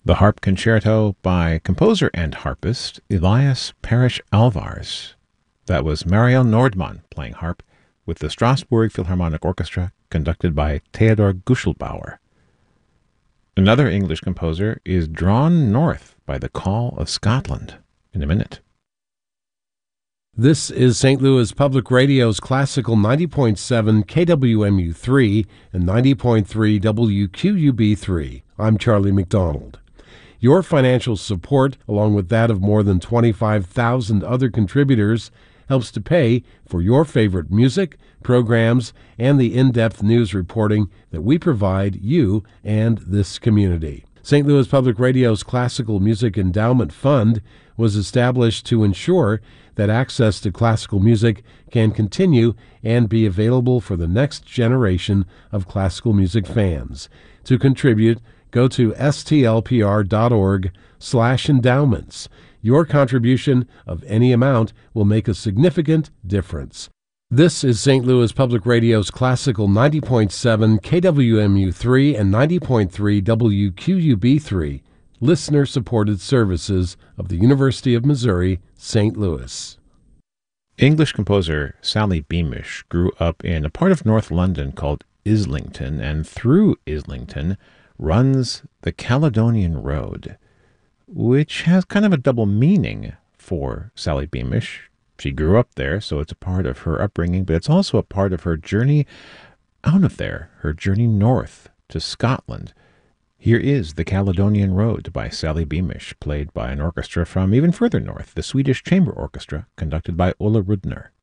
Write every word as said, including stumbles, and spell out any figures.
The Harp Concerto by composer and harpist Elias Parrish Alvarez. That was Mario Nordmann playing harp with the Strasbourg Philharmonic Orchestra, conducted by Theodor Guschelbauer. Another English composer is Drawn North by the Call of Scotland. In a minute. This is Saint Louis Public Radio's Classical ninety point seven K W M U three and ninety point three W Q U B three. I'm Charlie McDonald. Your financial support, along with that of more than twenty-five thousand other contributors, helps to pay for your favorite music, programs, and the in-depth news reporting that we provide you and this community. Saint Louis Public Radio's Classical Music Endowment Fund was established to ensure that access to classical music can continue and be available for the next generation of classical music fans. To contribute, go to stlpr.org slash endowments. Your contribution of any amount will make a significant difference. This is Saint Louis Public Radio's Classical ninety point seven K W M U three and ninety point three W Q U B three, listener-supported services of the University of Missouri, Saint Louis. English composer Sally Beamish grew up in a part of North London called Islington, and through Islington runs the Caledonian Road, which has kind of a double meaning for Sally Beamish. She grew up there, so it's a part of her upbringing, but it's also a part of her journey out of there, her journey north to Scotland. Here is the Caledonian Road by Sally Beamish, played by an orchestra from even further north, the Swedish Chamber Orchestra, conducted by Ola Rudner.